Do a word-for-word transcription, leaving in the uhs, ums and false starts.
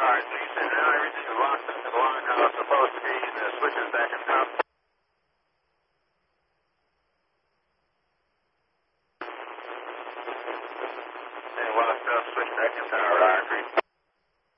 right, so you said now everything is locked up to the line how it's supposed to be, and the switches back in top. And locked up, switch back in tower, I agree.